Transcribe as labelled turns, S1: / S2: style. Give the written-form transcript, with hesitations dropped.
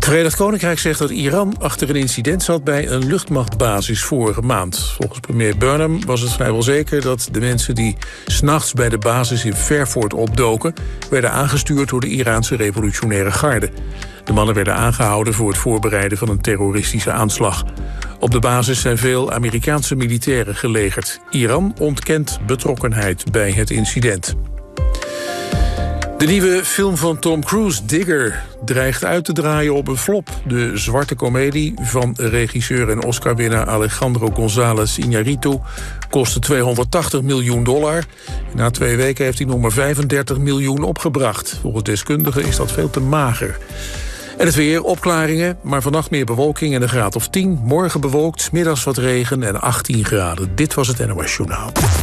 S1: Het Verenigd Koninkrijk zegt dat Iran achter een incident zat bij een luchtmachtbasis vorige maand. Volgens premier Burnham was het vrijwel zeker dat de mensen die 's nachts bij de basis in Fairford opdoken werden aangestuurd door de Iraanse revolutionaire garde. De mannen werden aangehouden voor het voorbereiden van een terroristische aanslag. Op de basis zijn veel Amerikaanse militairen gelegerd. Iran ontkent betrokkenheid bij het incident. De nieuwe film van Tom Cruise, Digger, dreigt uit te draaien op een flop. De zwarte komedie van regisseur en Oscar-winnaar Alejandro González Iñárritu kostte $280 miljoen. Na 2 weken heeft hij nog maar 35 miljoen opgebracht. Volgens deskundigen is dat veel te mager. En het weer, opklaringen, maar vannacht meer bewolking en een graad of 10. Morgen bewolkt, 's middags wat regen en 18 graden. Dit was het NOS Journaal.